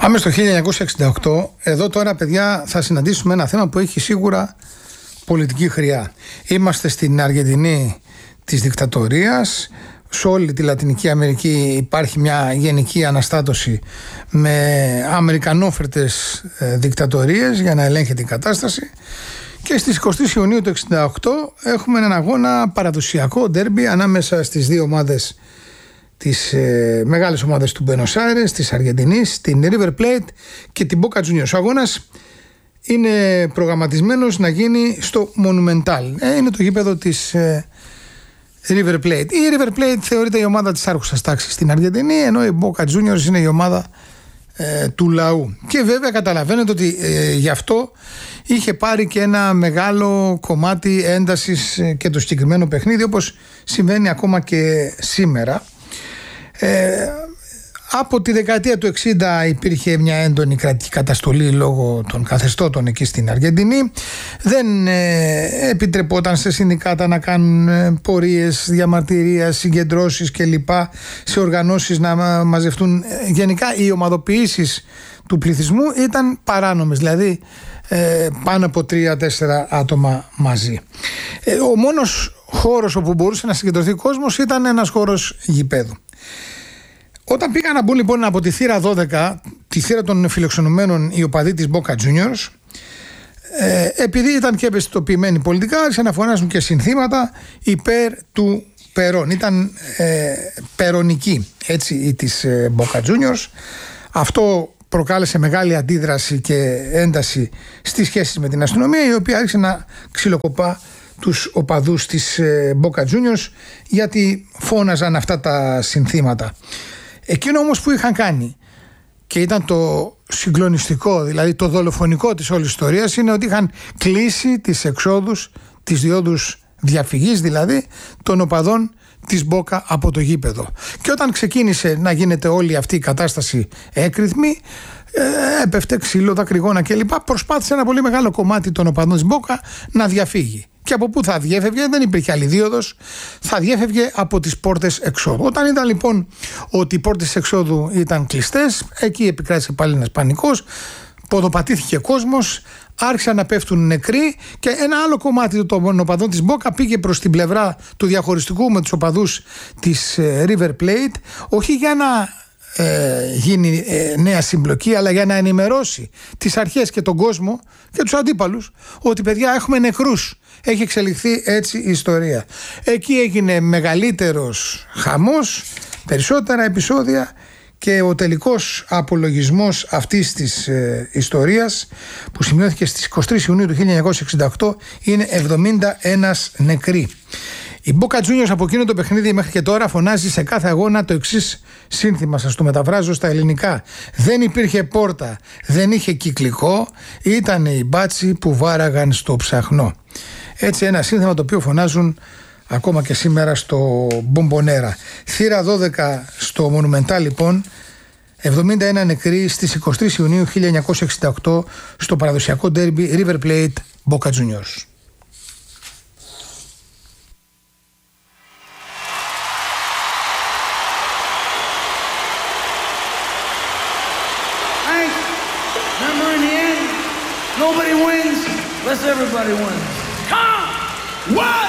Πάμε στο 1968. Εδώ τώρα, παιδιά, θα συναντήσουμε ένα θέμα που έχει σίγουρα πολιτική χρειά. Είμαστε στην Αργεντινή της δικτατορίας. Σε όλη τη Λατινική Αμερική υπάρχει μια γενική αναστάτωση με αμερικανόφερτες δικτατορίες για να ελέγχει την κατάσταση. Και στις 23 Ιουνίου του 1968 έχουμε έναν αγώνα παραδοσιακό ντέρμπι ανάμεσα στις δύο ομάδες, τις μεγάλες ομάδες του Μπένος Άιρες, της Αργεντινής, την River Plate και την Boca Juniors. Ο αγώνας είναι προγραμματισμένος να γίνει στο Monumental. Είναι το γήπεδο της River Plate. Η River Plate θεωρείται η ομάδα της άρχουσας τάξης στην Αργεντινή, ενώ η Boca Juniors είναι η ομάδα του λαού. Και βέβαια καταλαβαίνετε ότι γι' αυτό είχε πάρει και ένα μεγάλο κομμάτι έντασης και το συγκεκριμένο παιχνίδι, όπως συμβαίνει ακόμα και σήμερα. Από τη δεκαετία του 60 υπήρχε μια έντονη κρατική καταστολή λόγω των καθεστώτων εκεί στην Αργεντινή. Δεν επιτρεπόταν σε συνδικάτα να κάνουν πορείες, διαμαρτυρίες, συγκεντρώσεις κλπ. Σε οργανώσεις να μαζευτούν. Γενικά οι ομαδοποιήσεις του πληθυσμού ήταν παράνομες, δηλαδή πάνω από 3-4 άτομα μαζί. Ο μόνος χώρος όπου μπορούσε να συγκεντρωθεί ο κόσμος ήταν ένας χώρος γηπέδου. Όταν πήγαν να μπουν λοιπόν από τη θύρα 12, τη θύρα των φιλοξενουμένων, οι οπαδοί της Boca Juniors, επειδή ήταν και ευαισθητοποιημένοι πολιτικά, άρχισαν να φωνάζουν και συνθήματα υπέρ του Περόν. Ήταν περονική έτσι της Boca Juniors. Αυτό προκάλεσε μεγάλη αντίδραση και ένταση στις σχέσεις με την αστυνομία, η οποία άρχισε να ξυλοκοπά τους οπαδούς της Boca Juniors γιατί φώναζαν αυτά τα συνθήματα. Εκείνο όμως που είχαν κάνει και ήταν το συγκλονιστικό, δηλαδή το δολοφονικό της όλης ιστορίας, είναι ότι είχαν κλείσει τις εξόδους, τις διόδους διαφυγής δηλαδή των οπαδών της Boca από το γήπεδο. Και όταν ξεκίνησε να γίνεται όλη αυτή η κατάσταση έκρηθμη, έπεφτε ξύλο, δακρυγόνα κλπ. Προσπάθησε ένα πολύ μεγάλο κομμάτι των οπαδών της Boca να διαφύγει. Και από πού θα διέφευγε? Δεν υπήρχε άλλη δίωδος. Θα διέφευγε από τις πόρτες εξόδου. Όταν είδαν λοιπόν ότι οι πόρτες εξόδου ήταν κλειστές, εκεί επικράτησε πάλι ένας πανικός, ποδοπατήθηκε κόσμος, άρχισαν να πέφτουν νεκροί και ένα άλλο κομμάτι των οπαδών της Boca πήγε προς την πλευρά του διαχωριστικού με τους οπαδούς της River Plate, όχι για να γίνει νέα συμπλοκή, αλλά για να ενημερώσει τις αρχές και τον κόσμο και τους αντίπαλους ότι παιδιά έχουμε νεκρούς. Έχει εξελιχθεί έτσι η ιστορία. Εκεί έγινε μεγαλύτερος χαμός, περισσότερα επεισόδια και ο τελικός απολογισμός αυτής της ιστορίας που σημειώθηκε στις 23 Ιουνίου του 1968 είναι 71 νεκροί. Η Boca Juniors από εκείνο το παιχνίδι μέχρι και τώρα φωνάζει σε κάθε αγώνα το εξής σύνθημα, σας το μεταφράζω στα ελληνικά. Δεν υπήρχε πόρτα, δεν είχε κυκλικό, ήταν οι μπάτσοι που βάραγαν στο ψαχνό. Έτσι ένα σύνθημα το οποίο φωνάζουν ακόμα και σήμερα στο Μπομπονέρα. Θύρα 12 στο Monumental λοιπόν, 71 νεκροί στις 23 Ιουνίου 1968 στο παραδοσιακό ντέρμπι River Plate Boca Juniors. Nobody wins unless everybody wins. Come! What?